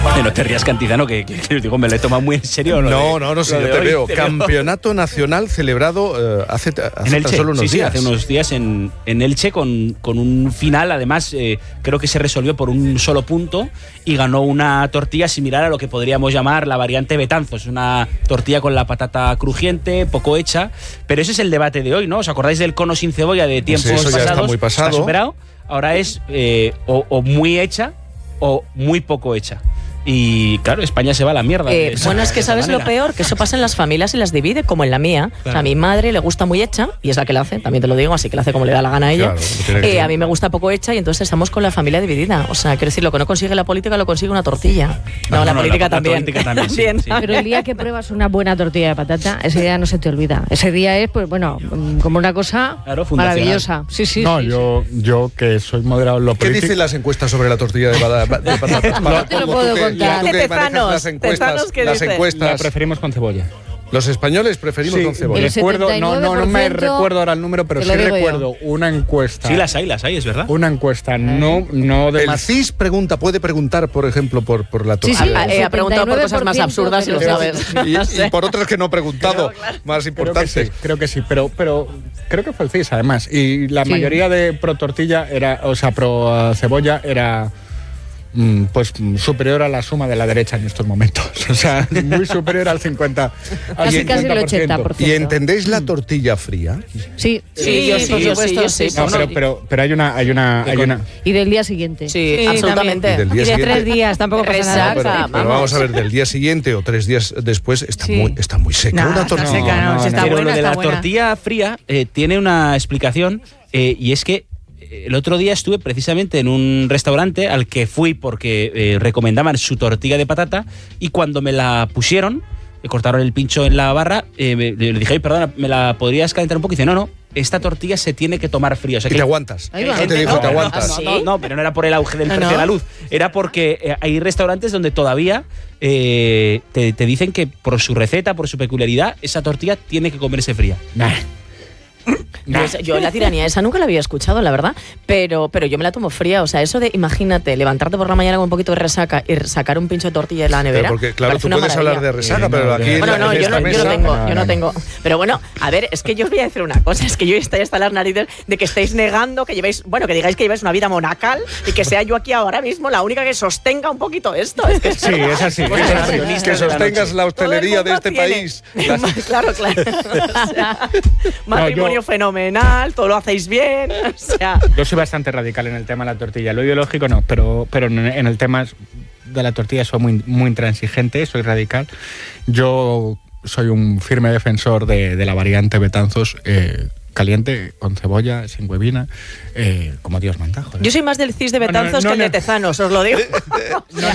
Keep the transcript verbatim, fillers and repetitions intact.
No te rías, Cantizano, que, que, que digo, me lo he tomado muy en serio. No, de, no, no, sí, yo te hoy, veo. te Campeonato veo. Nacional celebrado eh, hace, hace en Elche, tan solo unos sí, días. Sí, hace unos días en, en Elche con, con un final, además, eh, creo que se resolvió por un solo punto y ganó una tortilla similar a lo que podríamos llamar la variante Betanzos, una tortilla con la patata crujiente, poco hecha, pero ese es el debate de hoy, ¿no? ¿Os acordáis del cono sin cebolla de tiempos pues eso pasados? Ya está muy pasado. Está superado. Ahora es eh, o, o muy hecha o muy poco hecha. Y claro, España se va a la mierda. Eh, esa, bueno, es que sabes manera. Lo peor, que eso pasa en las familias y las divide, como en la mía. Claro. O sea, a mi madre le gusta muy hecha, y es la que la hace, también te lo digo, así que la hace como le da la gana a ella. Claro, eh, a mí me gusta poco hecha y entonces estamos con la familia dividida. O sea, quiero decir, lo que no consigue la política lo consigue una tortilla. No, no la, no, política, la, también. la política también. Sí, sí. Pero el día que pruebas una buena tortilla de patata, ese día no se te olvida. Ese día es, pues bueno, como una cosa claro, maravillosa. Sí, sí. No, sí, yo, sí. yo que soy moderado en lo político. ¿Qué dicen las encuestas sobre la tortilla de patata? No te lo puedo contar. Las encuestas, las encuestas. La preferimos con cebolla. Los españoles preferimos sí, con cebolla. Recuerdo, no, no, no me recuerdo ahora el número, pero sí recuerdo yo. Una encuesta. Sí, las hay, las hay, es verdad. Una encuesta, no, no de El más. C I S pregunta, puede preguntar, por ejemplo, por, por la tortilla. Sí, sí, eh, ha preguntado por cosas más absurdas y lo sabes. Y, y por otras que no ha preguntado, pero, claro. más importantes. Creo que sí, creo que sí, pero, pero creo que fue el C I S además. Y la sí. mayoría de pro tortilla era, o sea, pro uh, cebolla era. Pues superior a la suma de la derecha en estos momentos. O sea, muy superior al cincuenta. Al casi, casi el ochenta por ciento. ¿Y entendéis la tortilla fría? Sí, sí, sí yo sí, por supuesto, yo sí. No, pero, pero, pero hay una, hay una, hay una. Y del día siguiente. Sí, sí absolutamente. Y, del día y de siguiente. tres días tampoco pasa nada. No, pero, pero vamos. vamos a ver, del día siguiente o tres días después está sí. muy, está muy seca no, una tortilla. Está seca, no, no, no, está pero buena, lo de la buena. tortilla fría eh, tiene una explicación eh, y es que el otro día estuve precisamente en un restaurante al que fui porque eh, recomendaban su tortilla de patata y cuando me la pusieron, me cortaron el pincho en la barra, eh, me, le dije, perdona, ¿me la podrías calentar un poco? Y dice, no, no, esta tortilla se tiene que tomar fría. O sea, y que, te aguantas. Ahí va. ¿Quién te dijo no, te aguantas? No, no, no, no, pero no era por el auge del no, precio no. de la luz. Era porque eh, hay restaurantes donde todavía eh, te, te dicen que por su receta, por su peculiaridad, esa tortilla tiene que comerse fría. Nah. Nah. Yo, yo la tiranía esa nunca la había escuchado, la verdad, pero, pero yo me la tomo fría. O sea, eso de, imagínate, levantarte por la mañana con un poquito de resaca y sacar un pincho de tortilla de la nevera. Pero porque, claro, tú puedes maravilla. hablar de resaca, pero aquí bueno, en la, no, en yo, esta no mesa, yo no tengo, no, yo no no. tengo. Pero bueno, a ver, es que yo os voy a decir una cosa, es que yo estoy hasta las narices de que estéis negando, que llevéis, bueno, que digáis que lleváis una vida monacal y que sea yo aquí ahora mismo la única que sostenga un poquito esto. Es que es sí, es así. Es así. Que sostengas la hostelería de este tiene. país. Claro, claro. O sea, matrimonio no, yo... fenomenal, todo lo hacéis bien. O sea. Yo soy bastante radical en el tema de la tortilla. Lo ideológico no, pero, pero en el tema de la tortilla soy muy, muy intransigente, soy radical. Yo soy un firme defensor de, de la variante Betanzos eh, caliente, con cebolla, sin huevina, eh, como Dios manda. Joder. Yo soy más del C I S de Betanzos no, no, que el no. de Tezanos, os lo digo. No